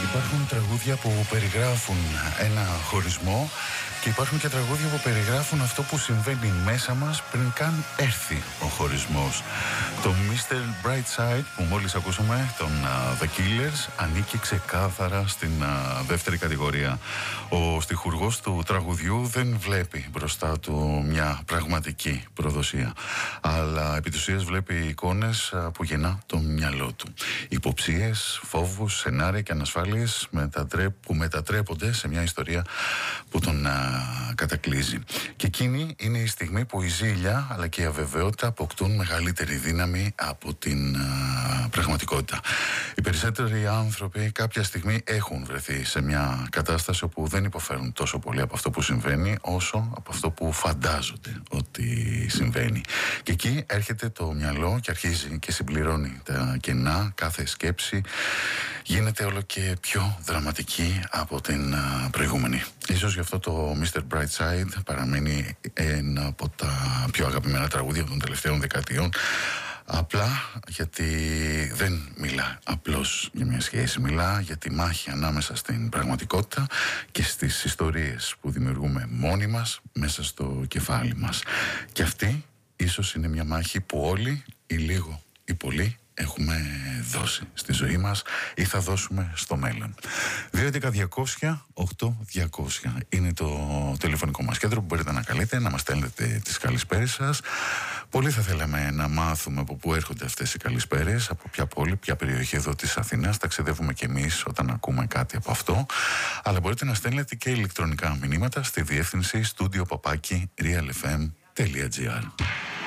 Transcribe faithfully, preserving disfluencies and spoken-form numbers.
Υπάρχουν τραγούδια που περιγράφουν ένα χωρισμό και υπάρχουν και τραγούδια που περιγράφουν αυτό που συμβαίνει μέσα μας πριν καν έρθει ο χωρισμός. Το μίστερ Brightside που μόλις ακούσαμε, τον uh, The Killers, ανήκει ξεκάθαρα στην uh, δεύτερη κατηγορία. Ο στιχουργός του τραγουδιού δεν βλέπει μπροστά του μια πραγματική προδοσία, αλλά επί της ουσίας βλέπει εικόνες uh, που γεννά το μυαλό του. Υποψίες, φόβους, σενάρια και ανασφάλειες που μετατρέπονται σε μια ιστορία που τον α, κατακλείζει. Και εκείνη είναι η στιγμή που η ζήλια αλλά και η αβεβαιότητα αποκτούν μεγαλύτερη δύναμη από την α, πραγματικότητα. Οι περισσότεροι άνθρωποι κάποια στιγμή έχουν βρεθεί σε μια κατάσταση όπου δεν υποφέρουν τόσο πολύ από αυτό που συμβαίνει όσο από αυτό που φαντάζονται ότι συμβαίνει. Και εκεί έρχεται το μυαλό και αρχίζει και συμπληρώνει τα κενά. Κάθε σκέψη γίνεται όλο και πιο δραματική από την uh, προηγούμενη. Ίσως γι' αυτό το μίστερ Brightside παραμένει ένα από τα πιο αγαπημένα τραγούδια των τελευταίων δεκαετιών. Απλά γιατί δεν μιλά απλώς για μια σχέση, μιλά για τη μάχη ανάμεσα στην πραγματικότητα και στις ιστορίες που δημιουργούμε μόνοι μας μέσα στο κεφάλι μας. Και αυτή ίσως είναι μια μάχη που όλοι ή λίγο ή πολύ έχουμε δώσει στη ζωή μας ή θα δώσουμε στο μέλλον. δύο έντεκα διακόσια οκτώ διακόσια είναι το τηλεφωνικό μας κέντρο που μπορείτε να καλείτε, να μας στέλνετε τις καλησπέρες σας. Πολύ θα θέλαμε να μάθουμε από πού έρχονται αυτές οι καλησπέρες, από ποια πόλη, ποια περιοχή εδώ της Αθήνας. Ταξιδεύουμε κι εμείς όταν ακούμε κάτι από αυτό. Αλλά μπορείτε να στέλνετε και ηλεκτρονικά μηνύματα στη διεύθυνση studio παπάκι realfm τελεία gr.